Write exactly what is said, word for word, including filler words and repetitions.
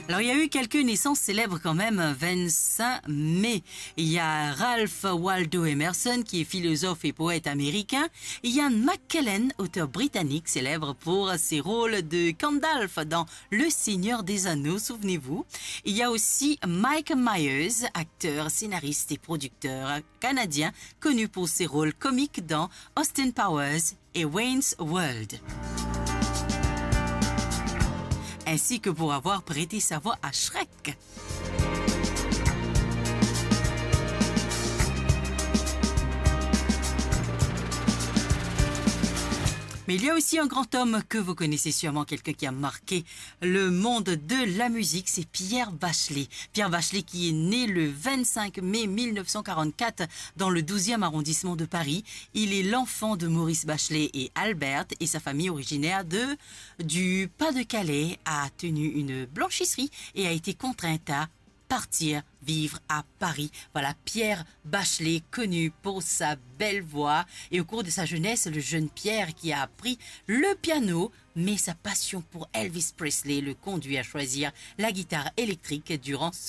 Alors, il y a eu quelques naissances célèbres quand même, vingt-cinq mai. Il y a Ralph Waldo Emerson, qui est philosophe et poète américain. Ian McKellen, auteur britannique, célèbre pour ses rôles de Gandalf dans Le Seigneur des Anneaux, souvenez-vous. Il y a aussi Mike Myers, acteur, scénariste et producteur canadien, connu pour ses rôles comiques dans Austin Powers et Wayne's World, ainsi que pour avoir prêté sa voix à Shrek. Mais il y a aussi un grand homme que vous connaissez sûrement, quelqu'un qui a marqué le monde de la musique, c'est Pierre Bachelet. Pierre Bachelet qui est né le vingt-cinq mai mille neuf cent quarante-quatre dans le douzième arrondissement de Paris. Il est l'enfant de Maurice Bachelet et Alberte, et sa famille originaire de du Pas-de-Calais a tenu une blanchisserie et a été contrainte à partir vivre à Paris. Voilà, Pierre Bachelet, connu pour sa belle voix. Et au cours de sa jeunesse, le jeune Pierre qui a appris le piano, mais sa passion pour Elvis Presley le conduit à choisir la guitare électrique durant